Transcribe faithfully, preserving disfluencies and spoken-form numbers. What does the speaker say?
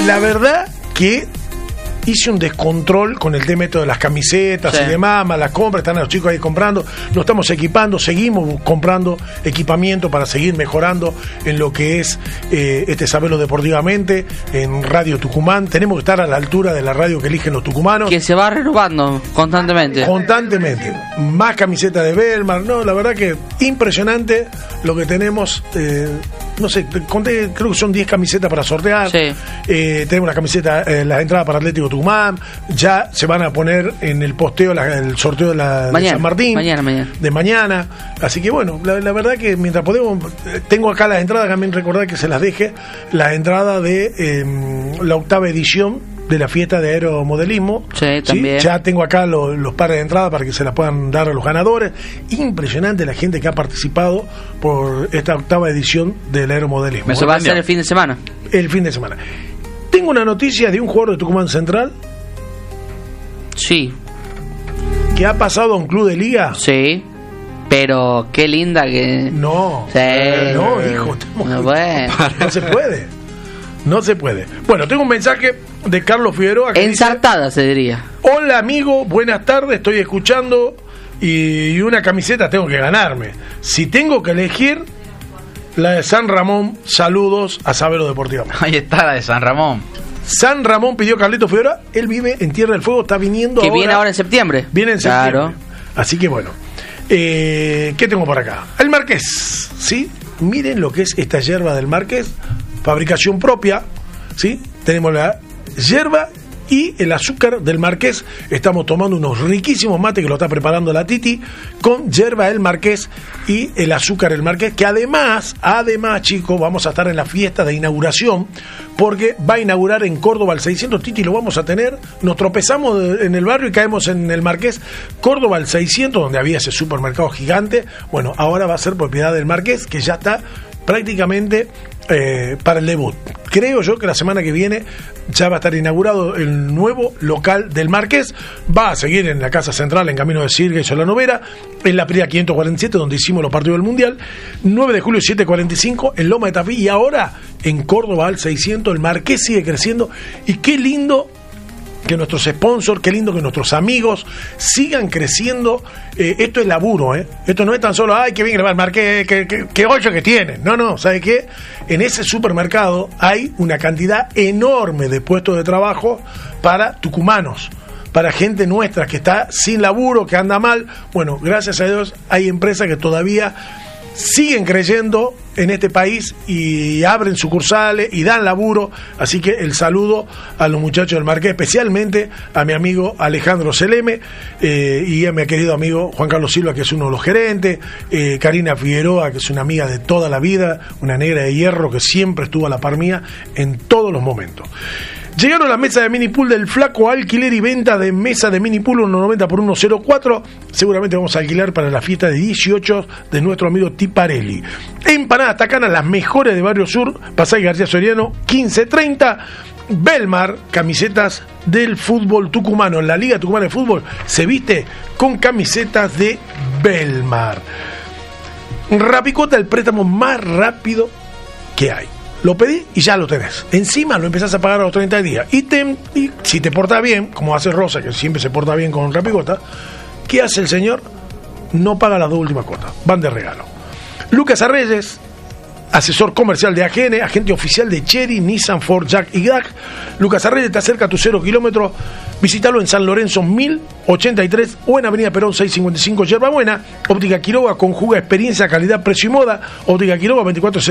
la verdad que hice un descontrol con el tema de las camisetas sí. y demás, más las compras, están los chicos ahí comprando, nos estamos equipando, seguimos comprando equipamiento para seguir mejorando en lo que es eh, este Sabelo Deportivamente, en Radio Tucumán. Tenemos que estar a la altura de la radio que eligen los tucumanos. Que se va renovando constantemente. Constantemente. Más camisetas de Belmar, no, la verdad que impresionante lo que tenemos. Eh, no sé, conté, creo que son diez camisetas para sortear. Sí. Eh, tenemos una camiseta, eh, las entradas para Atlético Tucumán. Ya se van a poner en el posteo la, el sorteo de, la, mañana, de San Martín. Mañana, mañana. De mañana. Así que bueno, la, la verdad que mientras podemos, tengo acá las entradas, también recordar que se las deje, la entrada de eh, la octava edición de la fiesta de aeromodelismo. Sí, también. ¿Sí? Ya tengo acá los, los pares de entrada para que se las puedan dar a los ganadores. Impresionante la gente que ha participado por esta octava edición del aeromodelismo. Eso va a ser el fin de semana. El fin de semana. Tengo una noticia de un jugador de Tucumán Central. Sí. Que ha pasado a un club de liga. Sí. Pero qué linda que... No. Sí. Eh, no, hijo. No, bueno. No se puede. No se puede. Bueno, tengo un mensaje de Carlos Figueroa que ensartada dice, se diría. hola amigo, buenas tardes, estoy escuchando y una camiseta tengo que ganarme. Si tengo que elegir la de San Ramón, saludos a Sabelo Deportivamente. Ahí está la de San Ramón. San Ramón pidió Carlito Figueroa, él vive en Tierra del Fuego, está viniendo que ahora. Que viene ahora en septiembre. Viene en septiembre. Claro. Así que bueno. Eh, ¿Qué tengo por acá? El Marqués, ¿sí? Miren lo que es esta yerba del Marqués. Fabricación propia, ¿sí? Tenemos la yerba y el azúcar del Marqués. Estamos tomando unos riquísimos mates que lo está preparando la Titi con yerba del Marqués y el azúcar del Marqués, que además, además, chicos, vamos a estar en la fiesta de inauguración porque va a inaugurar en Córdoba el seiscientos. Titi, lo vamos a tener. Nos tropezamos en el barrio y caemos en el Marqués. Córdoba el seiscientos, donde había ese supermercado gigante. Bueno, ahora va a ser propiedad del Marqués, que ya está prácticamente eh, para el debut. Creo yo que la semana que viene ya va a estar inaugurado el nuevo local del Marqués. Va a seguir en la Casa Central, en Camino de Sirga y Solanovera, en la Prida quinientos cuarenta y siete, donde hicimos los partidos del Mundial, nueve de julio siete cuarenta y cinco, en Loma de Tafí, y ahora en Córdoba al seiscientos. El Marqués sigue creciendo y qué lindo que nuestros sponsors, qué lindo que nuestros amigos sigan creciendo. Eh, esto es laburo, ¿eh? Esto no es tan solo, ay, qué bien que le va el Marqués, qué, qué, qué ocho que tiene. No, no, ¿sabe qué? En ese supermercado hay una cantidad enorme de puestos de trabajo para tucumanos, para gente nuestra que está sin laburo, que anda mal. Bueno, gracias a Dios hay empresas que todavía siguen creyendo en este país y abren sucursales y dan laburo, así que el saludo a los muchachos del Marqués, especialmente a mi amigo Alejandro Seleme eh, y a mi querido amigo Juan Carlos Silva, que es uno de los gerentes, eh, Karina Figueroa, que es una amiga de toda la vida, una negra de hierro que siempre estuvo a la par mía en todos los momentos. Llegaron a la mesa de mini pool del Flaco, alquiler y venta de mesa de mini pool uno noventa por uno cero cuatro. Seguramente vamos a alquilar para la fiesta de dieciocho de nuestro amigo Tiparelli. Empanadas Tacanas, las mejores de Barrio Sur, Pasay García Soriano quince treinta. Belmar, camisetas del fútbol tucumano. La Liga Tucumana de Fútbol se viste con camisetas de Belmar. Rapicota, el préstamo más rápido que hay. Lo pedí y ya lo tenés. Encima lo empezás a pagar a los treinta días. Y, te, y si te portas bien, como hace Rosa, que siempre se porta bien con Rapicota, ¿qué hace el señor? No paga las dos últimas cuotas. Van de regalo. Lucas Arreyes, asesor comercial de A G N, agente oficial de Chery, Nissan, Ford, Jack y G A C. Lucas Arreyes te acerca a tu cero kilómetros. Visítalo en San Lorenzo mil ochenta y tres o en Avenida Perón seiscientos cincuenta y cinco, Yerba Buena. Óptica Quiroga conjuga experiencia, calidad, precio y moda. Óptica Quiroga veinticuatro